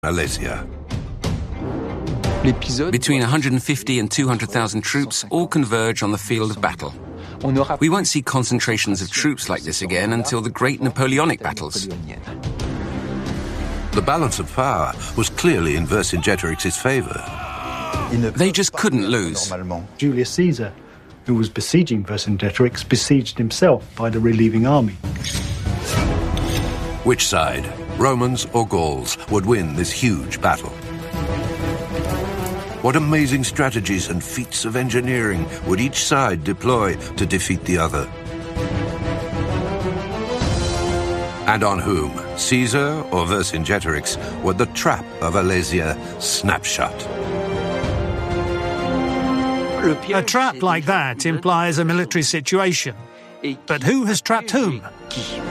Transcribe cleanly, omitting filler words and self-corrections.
Alesia. Between 150 and 200,000 troops all converge on the field of battle. We won't see concentrations of troops like this again until the great Napoleonic battles. The balance of power was clearly in Vercingetorix's favor. They just couldn't lose. Julius Caesar, who was besieging Vercingetorix, besieged himself by the relieving army. Which side, Romans or Gauls, would win this huge battle? What amazing strategies and feats of engineering would each side deploy to defeat the other? And on whom, Caesar or Vercingetorix, would the trap of Alesia snap shut? A trap like that implies a military situation. But who has trapped whom?